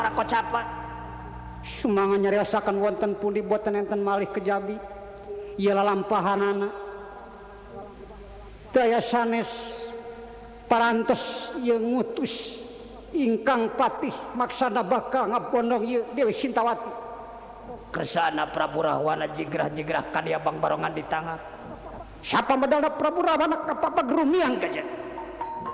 kocapa Sumangan nyariasakan wonten pundi boten enten malih kejabi ieu lalampahanana daya sanes parantos ieu ngutus ingkang patih maksana bakal ngabondong ieu Dewi Sintawati kersana Prabu Rahwana jigrah-jigrah kadiabang barongan di tangan siapa medalna Prabu Rahwana kapapa gerumiang gajah